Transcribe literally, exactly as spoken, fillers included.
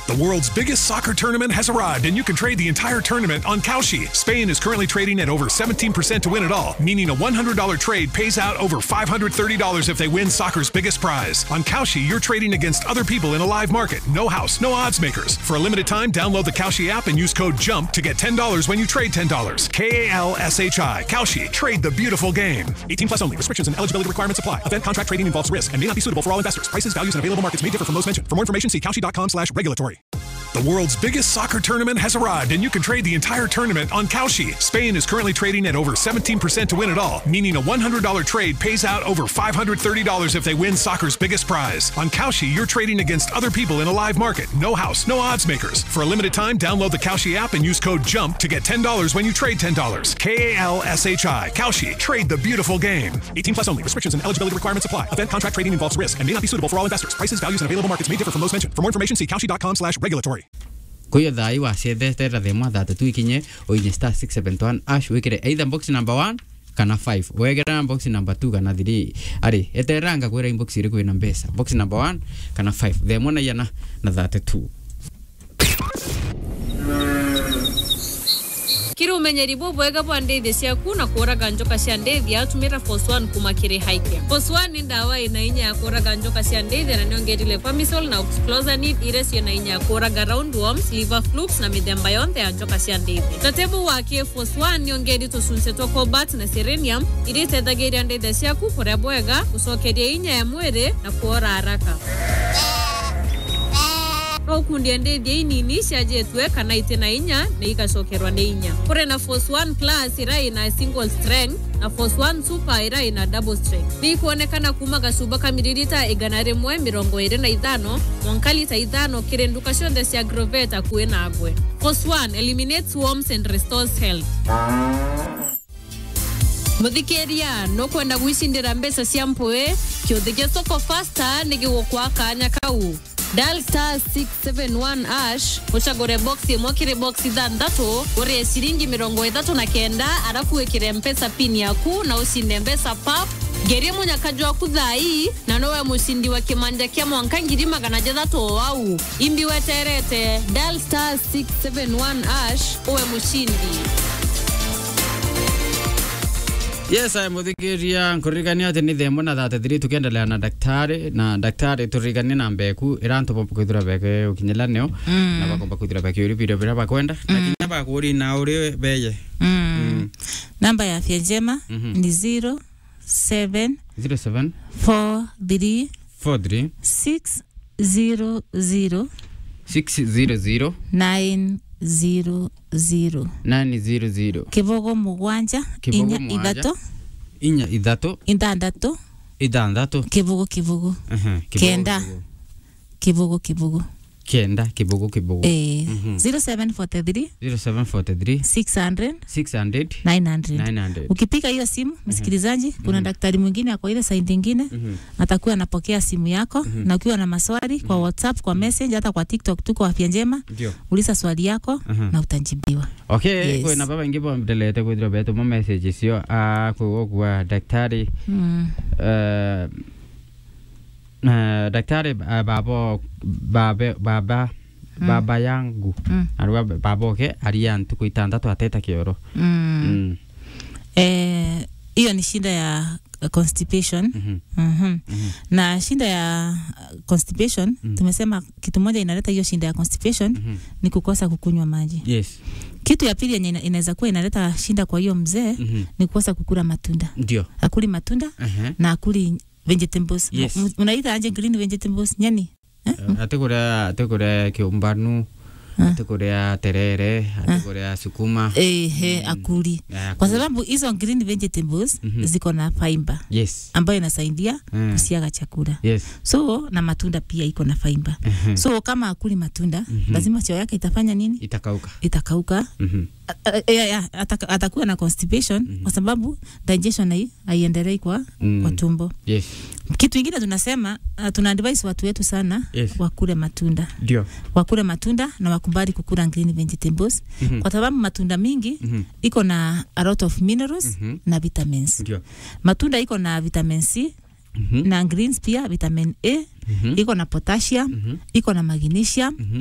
The world's biggest soccer tournament has arrived, and you can trade the entire tournament on Kalshi. Spain is currently trading at over seventeen percent to win it all, meaning a one hundred dollars trade pays out over five hundred thirty dollars if they win soccer's biggest prize. On Kalshi, you're trading against other people in a live market. No house, no odds makers. For a limited time, download the Kalshi app and use code JUMP to get ten dollars when you trade ten dollars. K A L S H I. Kalshi. Trade the beautiful game. eighteen plus only. Restrictions and eligibility requirements apply. Event contract trading involves risk and may not be suitable for all investors. Prices, values, and available markets may differ from those mentioned. For more information, see kalshi.com slash regulatory. The world's biggest soccer tournament has arrived, and you can trade the entire tournament on Kalshi. Spain is currently trading at over seventeen percent to win it all, meaning a one hundred dollars trade pays out over five hundred thirty dollars if they win soccer's biggest prize. On Kalshi, you're trading against other people in a live market. No house, no odds makers. For a limited time, download the Kalshi app and use code JUMP to get ten dollars when you trade ten dollars. K A L S H I. Kalshi. Trade the beautiful game. eighteen plus only. Restrictions and eligibility requirements apply. Event contract trading involves risk and may not be suitable for all investors. Prices, values, and available markets may differ from those mentioned. For more information, see kalshi.com slash regulatory. Kuya dhai wa sede tera demo data tu ikinye o inye star six seven one ash wekere either box number one kana five wekere box number two kana three ari eteranga kwera inbox iri kwina mbesa box number one kana five demo na yana na thirty-two. Kiru menyeri bobo ega bwande desia kuna kora ganjoka siandedi ya tumira force one kumakire haike. Force one ni dawa ina inya ya kora ganjoka siandedi na niongedile pamisol na oxclosanid iresi na inya ya kora roundworms, liver flukes na midemba yonte ya njoka siandedi. Tatebu wake force one niongedi tusunse toko bat na serenium irete dageri ande desia kukore boega usokede inya ya mwere na kuora haraka. Au kundi ande dia ini nisha jetwe kana itena inya na ikasokerwa ne inya. Kore na force one plus ira ina single strength na force one super ira ina double strength. Bi kuonekana kumaga suba kamiririta iganare mwe mirongo ire na idhano mwankali ta idhano kirenduka shonde si agroveta kuena agwe. Force one eliminates worms and restores health. Muthikeria no kwenda gwicindira mbesa cia mpoe kyothige soko faster nigi kwa kanya kau. Dial star six seven one ash uchagore boxi mwakire boxi thanthatu ure siringi mirongo ithatu na kenda arafu wekire mpesa pin yaku na usinde mpesa pap gerie munyakajwa kuthai na nowe musindi wa kimanja kia mwanka ngiri magana jathatu au imbi weterete dial star six seven one ash uwe mushindi. Yes, I muthikiria nkurigania ati ni themo na thirty-three tukiendelea na daktari na daktari turigania na mbeku iranto pompo kwithura beke ukinyela neo mm. na bakomba kwithura beke uri video bira bakwenda mm. na kinyaba kuri na uri beye mm. mm. namba ya afya njema mm -hmm. ni zero seven zero seven four three four three six zero zero six zero zero nine zero zero nine zero zero kibogo mugwanja inya idhato inya idhato indandatu idandatu kibogo kibogo uh -huh. kenda kibogo kibogo kenda kibogo kibogo eh mm -hmm. zero seven four three zero seven four three six hundred six hundred nine hundred nine hundred. Ukipika hiyo simu msikilizaji, kuna mm -hmm. daktari mwingine ako ile side nyingine mm -hmm. atakuwa anapokea simu yako mm -hmm. na ukiwa na maswali mm -hmm. kwa WhatsApp, kwa message, hata kwa TikTok tuko afya njema, uliza swali yako uh -huh. na utajibiwa. Okay, yes. Kwa na baba ingipo mdelete kwa hilo beto message sio ah kwa kwa daktari mm. uh, Uh, daktari uh, babo baba baba mm. baba yangu mm. arwa babo ke arian tuko itandatu ateta kioro mm. mm. eh hiyo ni shida ya uh, constipation mm -hmm. mm -hmm. mm -hmm. na shida ya uh, constipation mm -hmm. tumesema kitu moja inaleta hiyo shida ya constipation mm -hmm. ni kukosa kukunywa maji. Yes. Kitu ya pili yenye inaweza kuwa inaleta shida kwa hiyo mzee mm -hmm. ni kukosa kukula matunda. Ndio. Akuli matunda uh -huh. na akuli vegetables. Yes. Unaita aje green vegetables nyani? Eh? Uh, atekura atekura kiumbanu, uh. atekura terere, atekura uh. sukuma. Eh he mm. akuli. Yeah, kwa sababu hizo green vegetables mm -hmm. ziko na fiber. Yes. Ambayo inasaidia mm. kusiaga chakula. Yes. So na matunda pia iko na fiber. Uh -huh. So kama akuli matunda mm -hmm. lazima choo yake itafanya nini? Itakauka. Itakauka. Mhm. Mm yeah, atakuwa na constipation mm -hmm. kwa sababu digestion hai haiendelei kwa mm. kwa tumbo. Yes. Kitu kingine tunasema uh, tuna advise watu wetu sana yes. wakule matunda. Ndio. Wakule matunda na wakubali kukula green vegetables mm -hmm. kwa sababu matunda mingi mm -hmm. iko na a lot of minerals mm -hmm. na vitamins. Ndio. Matunda iko na vitamin C mm -hmm. na greens pia vitamin A mm -hmm. iko na potassium mm -hmm. iko na magnesium mm -hmm.